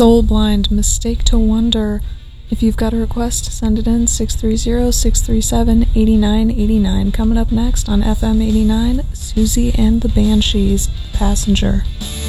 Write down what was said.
Soul Blind, Mistake to Wonder. If you've got a request, send it in 630-637-8989. Coming up next on FM 89, Susie and the Banshees, Passenger.